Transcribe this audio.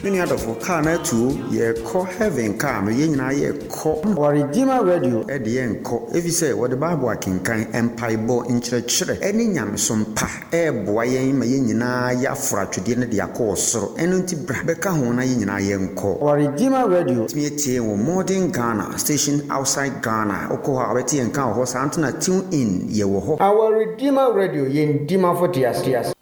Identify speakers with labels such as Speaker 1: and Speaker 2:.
Speaker 1: Many other for car na too, ye call heaven car, no yen na ye call
Speaker 2: Our Redeemer Radio
Speaker 1: at the end call. If you say what the Bible can empire bo in church, any yam some pa, boy, my yen na ya fractured in the accord, and until Brabecca Hona yen na yen call.
Speaker 2: Our Redeemer Radio
Speaker 1: Modern Ghana, station outside Ghana, Okoha, Betty and Cow, Horse Antona tune in, ye wo.
Speaker 2: Our Redeemer Radio yen Dima for Tias.